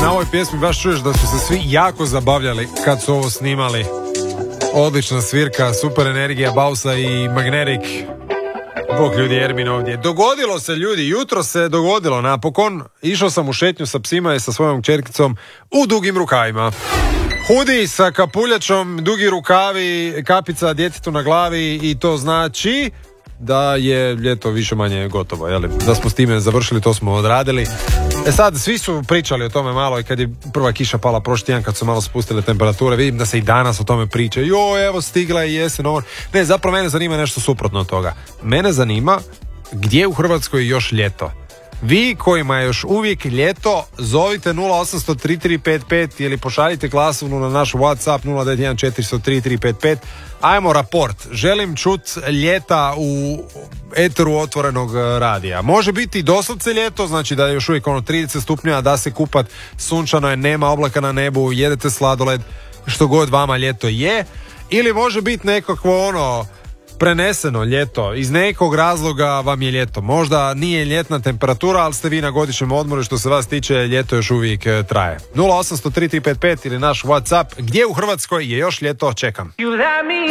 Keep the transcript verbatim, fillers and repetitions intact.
Na ovoj pjesmi baš čuješ da su se svi jako zabavljali kad su ovo snimali. Odlična svirka, super energija, Bausa i Magnetic. Bog ljudi, Ermin ovdje. Dogodilo se ljudi, jutro se dogodilo napokon. Išao sam u šetnju sa psima i sa svojom čerkicom u dugim rukavima. Hudi sa kapuljačom, dugi rukavi, kapica djetetu na glavi i to znači da je ljeto više manje gotovo, jeli? Da smo s time završili, to smo odradili. E sad, svi su pričali o tome malo i kad je prva kiša pala prošli tjedan, kad su malo spustile temperature, vidim da se i danas o tome priča. Jo, evo stigla je jesen, ovo. Ne, zapravo mene zanima nešto suprotno od toga. Mene zanima gdje u Hrvatskoj je još ljeto. Vi kojima je još uvijek ljeto, zovite nula osam tri tri pet pet ili pošaljite glasovnu na naš WhatsApp nula devet jedan četiri nula tri tri pet pet. Ajmo raport. Želim čut ljeta u eteru otvorenog radija. Može biti doslovce ljeto, znači da je još uvijek ono trideset stupnjeva, da se kupat, sunčano je, nema oblaka na nebu, jedete sladoled, što god vama ljeto je. Ili može biti nekakvo ono preneseno ljeto, iz nekog razloga vam je ljeto. Možda nije ljetna temperatura, ali ste vi na godišnjem odmoru, što se vas tiče, ljeto još uvijek traje. nula osam tri tri pet pet ili naš WhatsApp, gdje u Hrvatskoj je još ljeto, čekam.